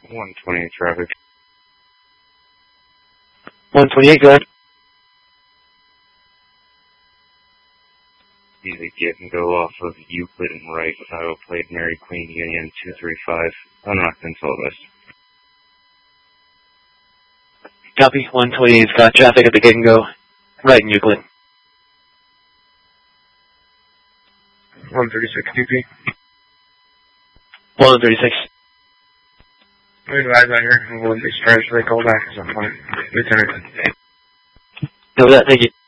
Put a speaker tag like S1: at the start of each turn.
S1: 128 traffic.
S2: 128, go ahead.
S1: Easy get and go off of Euclid and right with Iowa plate Mary Queen Union 235. Unlocked and sold west.
S2: Copy. 128's got traffic at the get and go. Right in Euclid.
S3: 136 DP.
S2: 136.
S3: We advise out here. We'll be surprised if they call back at some point. Lieutenant.
S2: No, that, thank you.